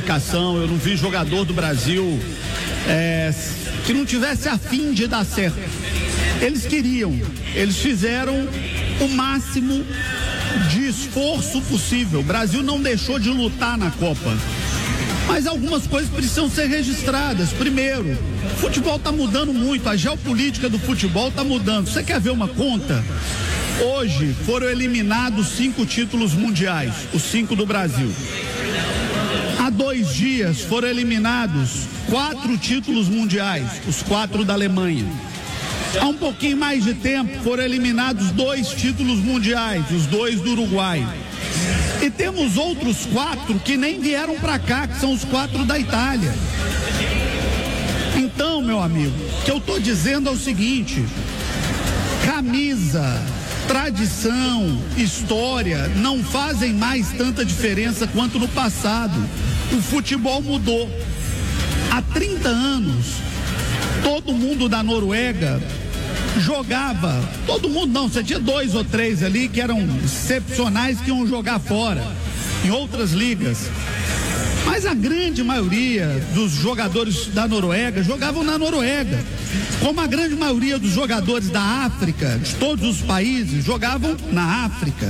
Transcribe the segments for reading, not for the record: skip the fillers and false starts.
dedicação, eu não vi jogador do Brasil que não tivesse a fim de dar certo. Eles queriam, eles fizeram o máximo de esforço possível. O Brasil não deixou de lutar na Copa. Mas algumas coisas precisam ser registradas. Primeiro, o futebol está mudando muito, a geopolítica do futebol está mudando. Você quer ver uma conta? Hoje foram eliminados 5 títulos mundiais, os 5 do Brasil. Há 2 dias foram eliminados 4 títulos mundiais, os 4 da Alemanha. Há um pouquinho mais de tempo foram eliminados 2 títulos mundiais, os 2 do Uruguai. E temos outros 4 que nem vieram para cá, que são os 4 da Itália. Então, meu amigo, o que eu estou dizendo é o seguinte: camisa, tradição, história não fazem mais tanta diferença quanto no passado. O futebol mudou. Há 30 anos, todo mundo da Noruega jogava, todo mundo não, você tinha 2 ou 3 ali que eram excepcionais, que iam jogar fora, em outras ligas. Mas a grande maioria dos jogadores da Noruega jogavam na Noruega, como a grande maioria dos jogadores da África, de todos os países, jogavam na África.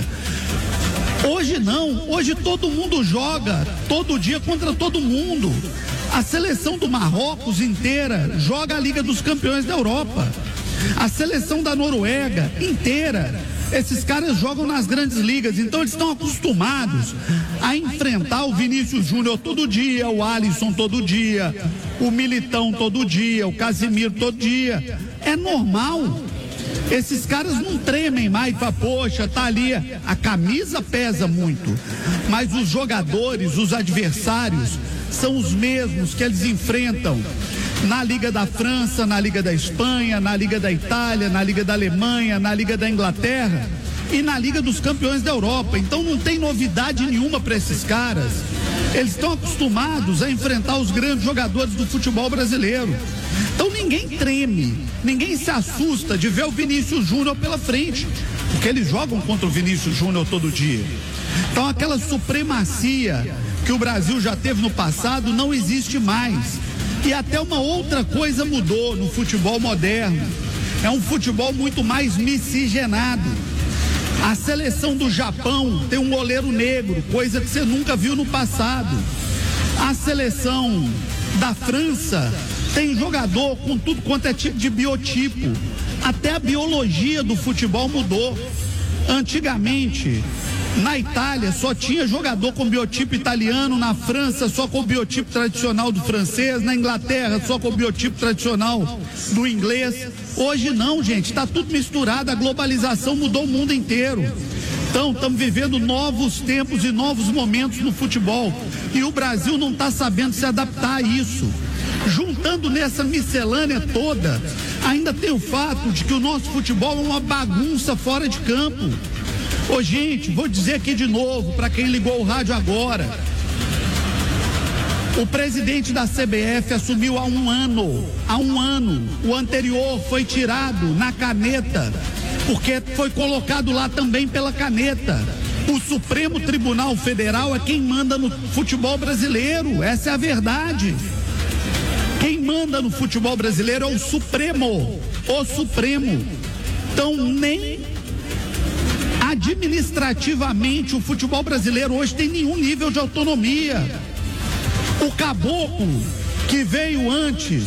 Hoje não, hoje todo mundo joga todo dia contra todo mundo. A seleção do Marrocos inteira joga a Liga dos Campeões da Europa. A seleção da Noruega inteira, esses caras jogam nas grandes ligas, então eles estão acostumados a enfrentar o Vinícius Júnior todo dia, o Alisson todo dia, o Militão todo dia, o Casimiro todo dia. É normal. Esses caras não tremem mais e falam, poxa, tá ali. A camisa pesa muito, mas os jogadores, os adversários, são os mesmos que eles enfrentam na Liga da França, na Liga da Espanha, na Liga da Itália, na Liga da Alemanha, na Liga da Inglaterra e na Liga dos Campeões da Europa. Então não tem novidade nenhuma para esses caras. Eles estão acostumados a enfrentar os grandes jogadores do futebol brasileiro. Então ninguém treme, ninguém se assusta de ver o Vinícius Júnior pela frente, porque eles jogam contra o Vinícius Júnior todo dia. Então aquela supremacia que o Brasil já teve no passado não existe mais. E até uma outra coisa mudou no futebol moderno. É um futebol muito mais miscigenado. A seleção do Japão tem um goleiro negro, coisa que você nunca viu no passado. A seleção da França tem jogador com tudo quanto é tipo de biotipo. Até a biologia do futebol mudou. Antigamente, na Itália só tinha jogador com biotipo italiano, na França só com o biotipo tradicional do francês, na Inglaterra só com o biotipo tradicional do inglês. Hoje não, gente, está tudo misturado, a globalização mudou o mundo inteiro. Então, estamos vivendo novos tempos e novos momentos no futebol, e o Brasil não está sabendo se adaptar a isso. Juntando nessa miscelânea toda, ainda tem o fato de que o nosso futebol é uma bagunça fora de campo. Ô, gente, vou dizer aqui de novo, para quem ligou o rádio agora, o presidente da CBF assumiu há um ano, o anterior foi tirado na caneta, porque foi colocado lá também pela caneta. O Supremo Tribunal Federal é quem manda no futebol brasileiro, essa é a verdade. Quem manda no futebol brasileiro é o Supremo. Então, nem administrativamente o futebol brasileiro hoje tem nenhum nível de autonomia. O caboclo que veio antes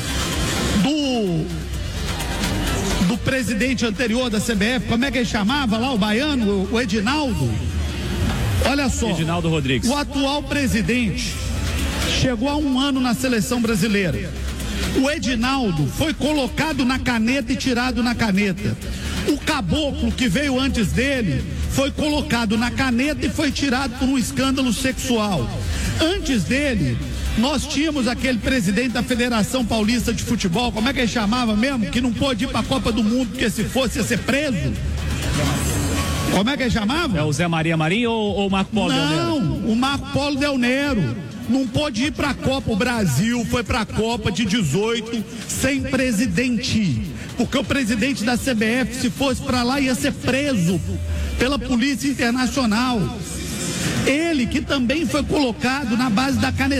do presidente anterior da CBF, como é que ele chamava lá, o baiano, o Edinaldo? Olha só, Edinaldo Rodrigues. O atual presidente chegou há um ano na seleção brasileira. O Edinaldo foi colocado na caneta e tirado na caneta. O caboclo que veio antes dele foi colocado na caneta e foi tirado por um escândalo sexual. Antes dele, nós tínhamos aquele presidente da Federação Paulista de Futebol, como é que ele chamava mesmo? Que não pôde ir para a Copa do Mundo, porque se fosse ia ser preso. Como é que ele chamava? É o Zé Maria Marinho ou o Marco Polo Del Nero? Não, o Marco Polo Del Nero. Não pôde ir para a Copa. O Brasil foi para a Copa de 18 sem presidente, porque o presidente da CBF, se fosse para lá, ia ser preso pela Polícia Internacional. Ele que também foi colocado na base da caneta.